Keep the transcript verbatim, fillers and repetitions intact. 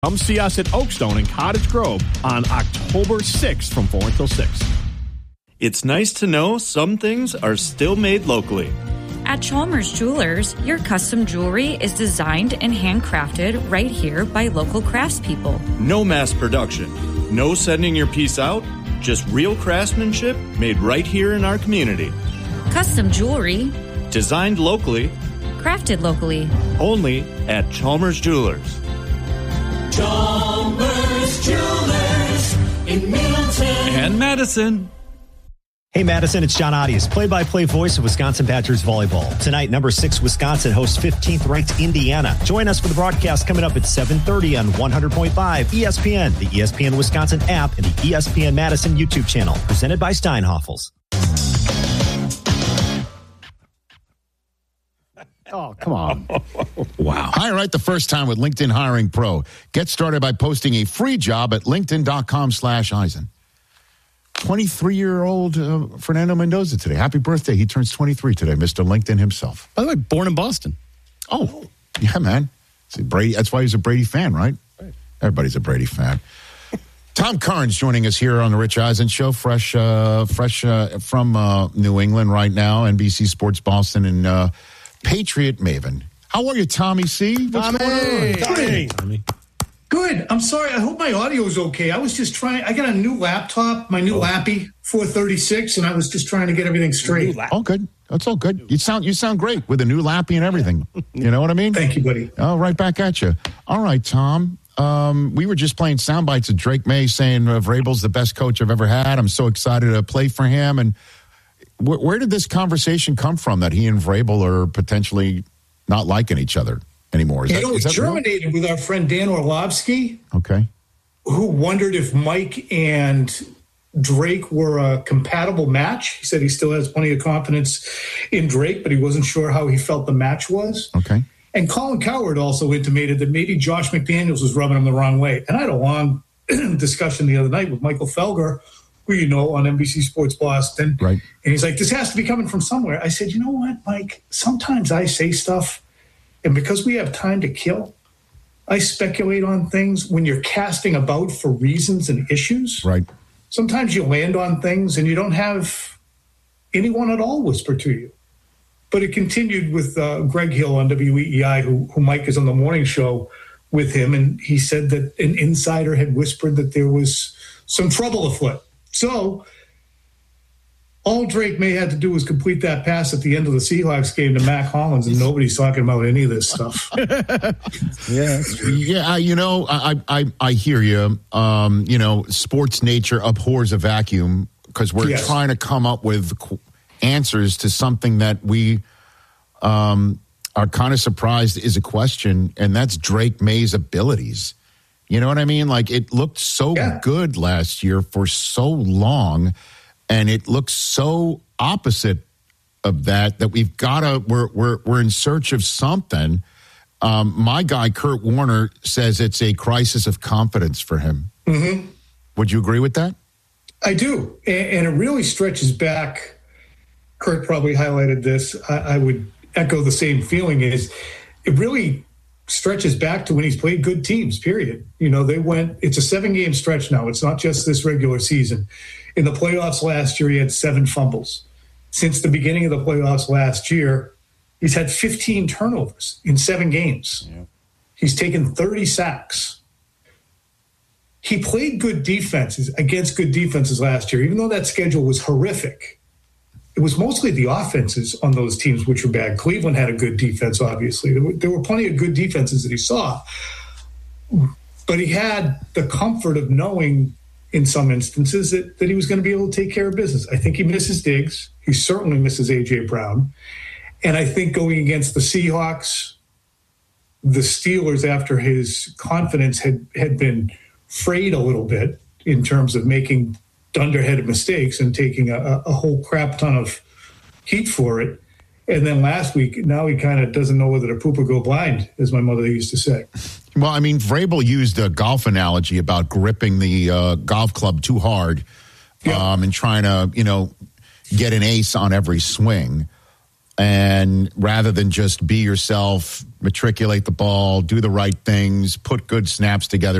Come see us at Oakstone in Cottage Grove on October sixth from four until six. It's nice to know some things are still made locally. At Chalmers Jewelers, your custom jewelry is designed and handcrafted right here by local craftspeople. No mass production, no sending your piece out, just real craftsmanship made right here in our community. Custom jewelry, designed locally, crafted locally, only at Chalmers Jewelers. Chalmers Jewelers in Middleton and Madison. Hey, Madison, it's John Audius, play-by-play voice of Wisconsin Badgers volleyball. Tonight, number six Wisconsin hosts fifteenth-ranked Indiana. Join us for the broadcast coming up at seven thirty on one hundred point five E S P N, the E S P N Wisconsin app, and the E S P N Madison YouTube channel. Presented by Steinhoffels. Oh, come on. Wow. Hire right the first time with LinkedIn Hiring Pro. Get started by posting a free job at linkedin.com slash Eisen. twenty-three-year-old uh, Fernando Mendoza today. Happy birthday. He turns twenty-three today, Mister LinkedIn himself. By the way, born in Boston. Oh, yeah, man. See, Brady. That's why he's a Brady fan, right? Right. Everybody's a Brady fan. Tom Curran's joining us here on the Rich Eisen Show, fresh uh, fresh uh, from uh, New England right now, N B C Sports Boston, and uh, Patriot Maven. How are you, Tommy C? What's Tommy. Tommy. Tommy. Good. I'm sorry. I hope my audio is okay. I was just trying. I got a new laptop, my new oh. Lappy four thirty-six, and I was just trying to get everything straight. Oh, good. That's all good. You sound you sound great with a new Lappy and everything. You know what I mean? Thank you, buddy. Oh, right back at you. All right, Tom. Um, we were just playing sound bites of Drake May saying uh, Vrabel's the best coach I've ever had. I'm so excited to play for him. And wh- where did this conversation come from that he and Vrabel are potentially not liking each other anymore? Is you that, know, it germinated real? with our friend Dan Orlovsky. Okay. Who wondered if Mike and Drake were a compatible match. He said he still has plenty of confidence in Drake, but he wasn't sure how he felt the match was. Okay. And Colin Cowherd also intimated that maybe Josh McDaniels was rubbing him the wrong way. And I had a long discussion the other night with Michael Felger, who you know on N B C Sports Boston. Right. And he's like, this has to be coming from somewhere. I said, you know what, Mike? Sometimes I say stuff, and because we have time to kill, I speculate on things when you're casting about for reasons and issues. Right. Sometimes you land on things and you don't have anyone at all whisper to you. But it continued with uh, Greg Hill on W E E I, who, who Mike is on the morning show with him. And he said that an insider had whispered that there was some trouble afoot. So all Drake May had to do was complete that pass at the end of the Seahawks game to Mac Hollins, and nobody's talking about any of this stuff. yeah, yeah. You know, I I I hear you. Um, you know, sports nature abhors a vacuum because we're yes. trying to come up with answers to something that we um, are kind of surprised is a question, and that's Drake May's abilities. You know what I mean? Like, it looked so yeah. good last year for so long, and it looks so opposite of that that we've got to we're we're we're in search of something. Um, my guy Kurt Warner says it's a crisis of confidence for him. Mm-hmm. Would you agree with that? I do, and, and it really stretches back. Kurt probably highlighted this. I, I would echo the same feeling. Is it really stretches back to when he's played good teams, period. You know, they went, it's a seven game stretch now. It's not just this regular season. In the playoffs last year, he had seven fumbles. Since the beginning of the playoffs last year, he's had fifteen turnovers in seven games. Yeah. He's taken thirty sacks. He played good defenses against good defenses last year, even though that schedule was horrific. It was mostly the offenses on those teams which were bad. Cleveland had a good defense, obviously. There were, there were plenty of good defenses that he saw. But he had the comfort of knowing in some instances that, that he was going to be able to take care of business. I think he misses Diggs. He certainly misses A J. Brown. And I think going against the Seahawks, the Steelers, after his confidence had, had been frayed a little bit in terms of making dunderheaded mistakes and taking a, a whole crap ton of heat for it. And then last week, now he kind of doesn't know whether to poop or go blind, as my mother used to say. Well, I mean, Vrabel used a golf analogy about gripping the uh, golf club too hard yeah. um, and trying to, you know, get an ace on every swing. And rather than just be yourself, matriculate the ball, do the right things, put good snaps together.